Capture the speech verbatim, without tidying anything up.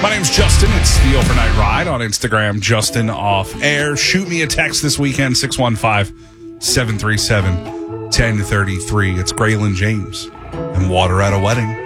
My name's Justin. It's the Overnight Ride on Instagram, Justin Off Air. Shoot me a text this weekend, six one five, seven three seven, one zero three three. It's Graylin James and Water at a Wedding.